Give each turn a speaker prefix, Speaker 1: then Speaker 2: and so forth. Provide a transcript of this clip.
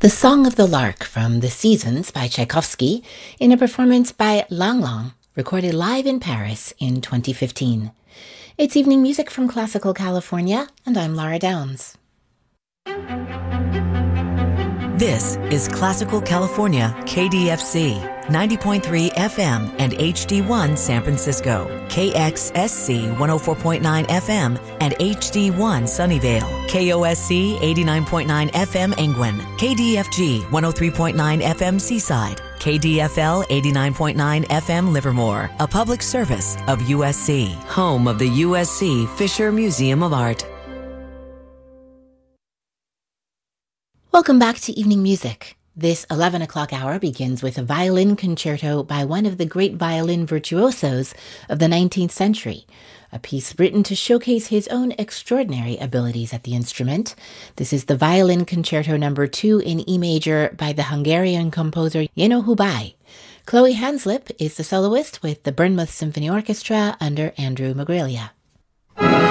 Speaker 1: The Song of the Lark from The Seasons by Tchaikovsky in a performance by Lang Lang, recorded live in Paris in 2015. It's evening music from Classical California, and I'm Laura Downs.
Speaker 2: This is Classical California, KDFC, 90.3 FM and HD1 San Francisco, KXSC 104.9 FM and HD1 Sunnyvale, KOSC 89.9 FM Angwin, KDFG 103.9 FM Seaside, KDFL 89.9 FM Livermore, a public service of USC, home of the USC Fisher Museum of Art.
Speaker 1: Welcome back to Evening Music. This 11 o'clock hour begins with a violin concerto by one of the great violin virtuosos of the 19th century, a piece written to showcase his own extraordinary abilities at the instrument. This is the Violin Concerto No. 2 in E major by the Hungarian composer Jenő Hubay. Chloe Hanslip is the soloist with the Bournemouth Symphony Orchestra under Andrew Magrilia.